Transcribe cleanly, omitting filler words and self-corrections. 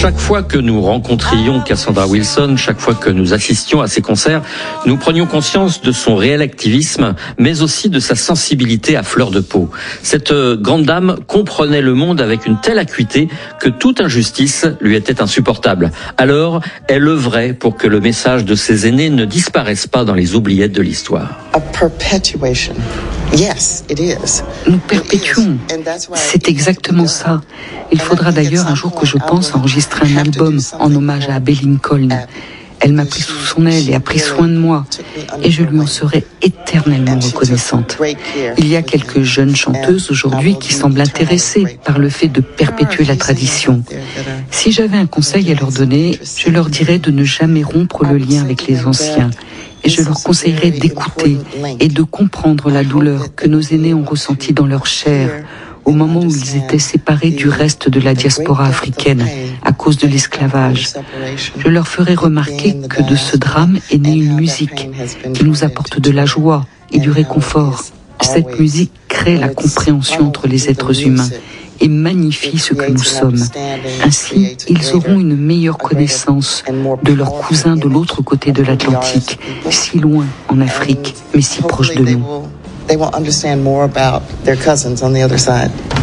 Chaque fois que nous rencontrions Cassandra Wilson, chaque fois que nous assistions à ses concerts, nous prenions conscience de son réel activisme, mais aussi de sa sensibilité à fleur de peau. Cette grande dame comprenait le monde avec une telle acuité que toute injustice lui était insupportable. Alors, elle œuvrait pour que le message de ses aînés ne disparaisse pas dans les oubliettes de l'histoire. Nous perpétuons. C'est exactement ça. Il faudra d'ailleurs un jour que je pense à enregistrer un album en hommage à Abbey Lincoln. Elle m'a pris sous son aile et a pris soin de moi, et je lui en serai éternellement reconnaissante. Il y a quelques jeunes chanteuses aujourd'hui qui semblent intéressées par le fait de perpétuer la tradition. Si j'avais un conseil à leur donner, je leur dirais de ne jamais rompre le lien avec les anciens. Et je leur conseillerais d'écouter et de comprendre la douleur que nos aînés ont ressentie dans leur chair au moment où ils étaient séparés du reste de la diaspora africaine à cause de l'esclavage. Je leur ferai remarquer que de ce drame est née une musique qui nous apporte de la joie et du réconfort. Cette musique crée la compréhension entre les êtres humains et magnifie ce que nous sommes. Ainsi, ils auront une meilleure connaissance de leurs cousins de l'autre côté de l'Atlantique, si loin en Afrique, mais si proche de nous. They will understand more about their cousins on the other side.